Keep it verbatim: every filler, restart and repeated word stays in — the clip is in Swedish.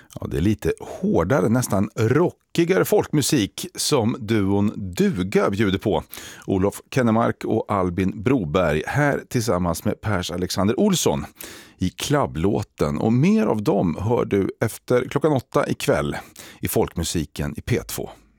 Ja, det är lite hårdare, nästan rockigare folkmusik som duon Duga bjuder på. Olof Kennemark och Albin Broberg här tillsammans med Pers Alexander Olsson i klubblåten. Och mer av dem hör du efter klockan åtta ikväll i folkmusiken i P två.